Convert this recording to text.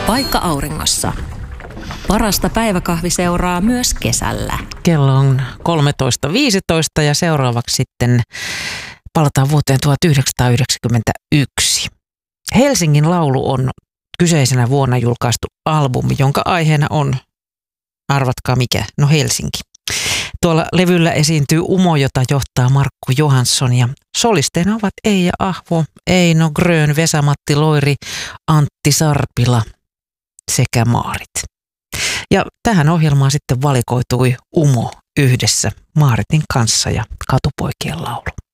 Paikka auringossa. Parasta päiväkahviseuraa myös kesällä. Kello on 13.15 ja seuraavaksi sitten palataan vuoteen 1991. Helsingin laulu on kyseisenä vuonna julkaistu albumi, jonka aiheena on, arvatkaa mikä, no Helsinki. Tuolla levyllä esiintyy Umo, jota johtaa Markku Johansson ja solisteina ovat Eija Ahvo, Eino Grön, Vesa-Matti Loiri, Antti Sarpila sekä Maarit. Ja tähän ohjelmaan sitten valikoitui Umo yhdessä Maaritin kanssa ja Katupoikien laulu.